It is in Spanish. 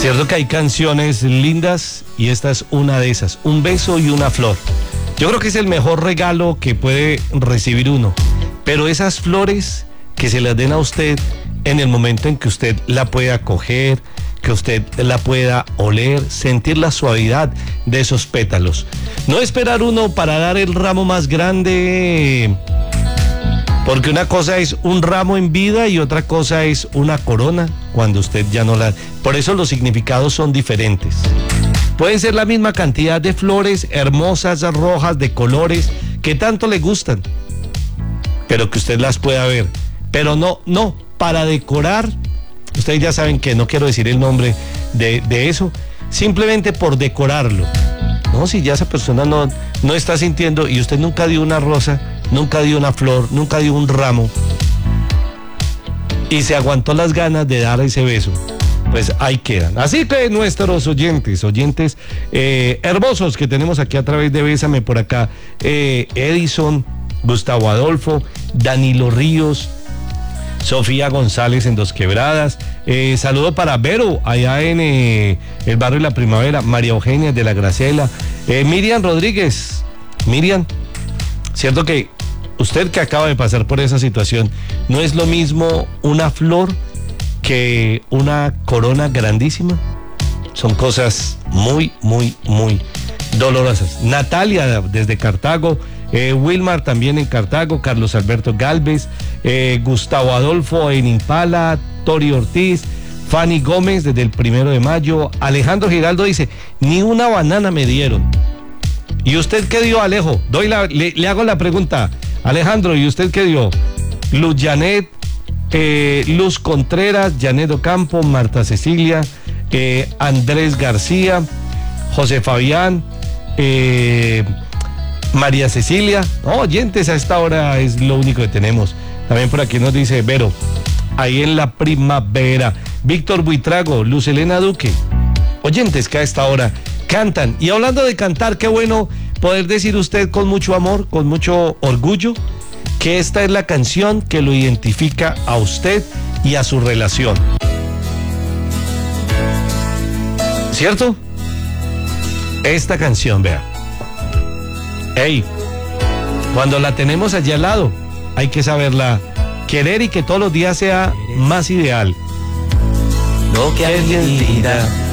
Cierto que hay canciones lindas y esta es una de esas, un beso y una flor. Yo creo que es el mejor regalo que puede recibir uno, pero esas flores que se las den a usted en el momento en que usted la pueda coger, que usted la pueda oler, sentir la suavidad de esos pétalos. No esperar uno para dar el ramo más grande, porque una cosa es un ramo en vida y otra cosa es una corona cuando usted ya no la... Por eso los significados son diferentes. Pueden ser la misma cantidad de flores hermosas, rojas, de colores, que tanto le gustan, pero que usted las pueda ver. Pero no, para decorar, ustedes ya saben que no quiero decir el nombre de eso, simplemente por decorarlo. No, si ya esa persona no está sintiendo y usted nunca dio una rosa, nunca dio una flor, nunca dio un ramo y se aguantó las ganas de dar ese beso, pues ahí quedan. Así que nuestros oyentes hermosos que tenemos aquí a través de Bésame por acá, Edison, Gustavo Adolfo, Danilo Ríos, Sofía González en Dos Quebradas, saludo para Vero allá en el barrio de La Primavera, María Eugenia de la Graciela, Miriam Rodríguez. Miriam, cierto que usted que acaba de pasar por esa situación, no es lo mismo una flor que una corona grandísima. Son cosas muy, muy, muy dolorosas. Natalia desde Cartago, Wilmar también en Cartago, Carlos Alberto Galvez, Gustavo Adolfo en Impala, Tori Ortiz, Fanny Gómez desde el 1 de mayo, Alejandro Giraldo dice, ni una banana me dieron. ¿Y usted qué dio, Alejo? Le hago la pregunta, Alejandro, ¿y usted qué dio? Luz Janet, Luz Contreras, Janet Ocampo, Marta Cecilia, Andrés García, José Fabián, María Cecilia. Oyentes, a esta hora es lo único que tenemos. También por aquí nos dice Vero, ahí en La Primavera. Víctor Buitrago, Luz Elena Duque. Oyentes que a esta hora cantan. Y hablando de cantar, qué bueno poder decir usted con mucho amor, con mucho orgullo, que esta es la canción que lo identifica a usted y a su relación. ¿Cierto? Esta canción, vea. Hey, cuando la tenemos allí al lado, hay que saberla querer y que todos los días sea más ideal. Lo que hay en mi vida